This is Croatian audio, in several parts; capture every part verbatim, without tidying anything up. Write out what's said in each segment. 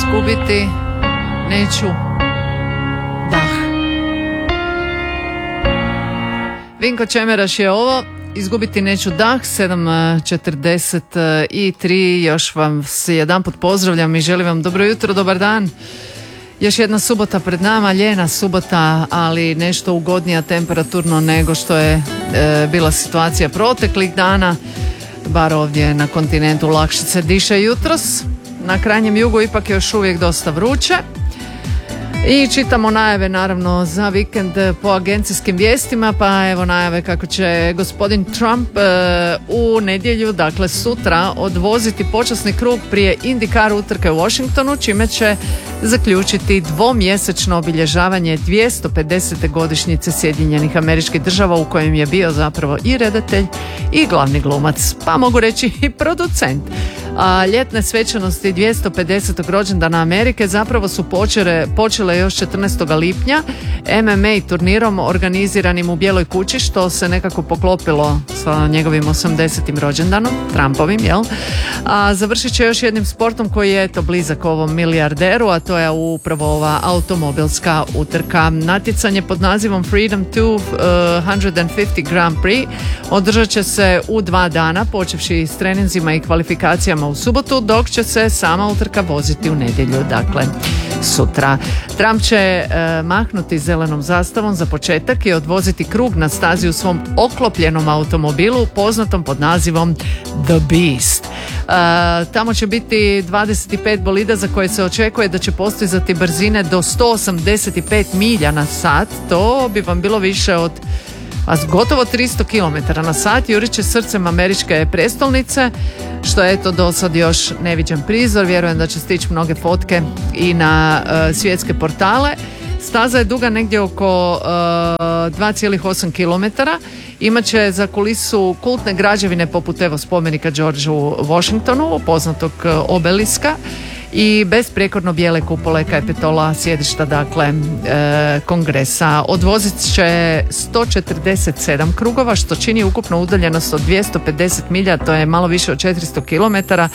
izgubiti neću dah. Vinko Čemeraš je ovo, izgubiti neću dah, sedam četrdeset tri, još vam se jedanput pozdravljam i želim vam dobro jutro, dobar dan. Još jedna subota pred nama, ljena subota, ali nešto ugodnija temperaturno nego što je e, bila situacija proteklih dana, bar ovdje na kontinentu lakše se diše jutros. Na krajnjem jugu ipak je još uvijek dosta vruće. I čitamo najave naravno za vikend po agencijskim vijestima, pa evo najave kako će gospodin Trump e, u nedjelju, dakle sutra, odvoziti počasni krug prije IndyCar utrke u Washingtonu, čime će zaključiti dvomjesečno obilježavanje dvjesto pedesete godišnjice Sjedinjenih Američkih Država, u kojem je bio zapravo i redatelj i glavni glumac, pa mogu reći i producent. A ljetne svečanosti dvjesto pedesetog rođendana Amerike zapravo su počele, počele još četrnaestog lipnja M M A turnirom organiziranim u Bijeloj kući, što se nekako poklopilo sa njegovim osamdesetim rođendanom, Trumpovim, jel? A završit će još jednim sportom koji je eto blizak ovom milijarderu, a to je upravo ova automobilska utrka. Natjecanje pod nazivom Freedom dvjesto pedeset Grand Prix održat će se u dva dana, počevši s treninzima i kvalifikacijama u subotu, dok će se sama utrka voziti u nedjelju, dakle sutra. Trump će e, mahnuti zelenom zastavom za početak i odvoziti krug na stazi u svom oklopljenom automobilu poznatom pod nazivom The Beast. E, tamo će biti dvadeset pet bolida za koje se očekuje da će postizati brzine do sto osamdeset pet milja na sat. To bi vam bilo više od a gotovo tristo kilometara na sat. Jurit će srcem američke prestolnice, što je eto do sad još neviđen prizor. Vjerujem da će stići mnoge fotke i na uh, svjetske portale. Staza je duga negdje oko uh, dva zarez osam kilometara. Imaće za kulisu kultne građevine poput evo spomenika Georgeu Washingtonu, poznatog uh, obeliska, i besprijekorno bijele kupole Kapitola, sjedišta dakle e, kongresa. Odvozit će sto četrdeset sedam krugova, što čini ukupno udaljenost od dvjesto pedeset milja, to je malo više od četiristo kilometara,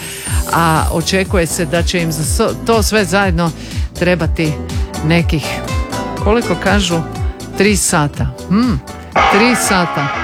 a očekuje se da će im za to sve zajedno trebati nekih, koliko kažu, tri sata. Hmm, tri sata.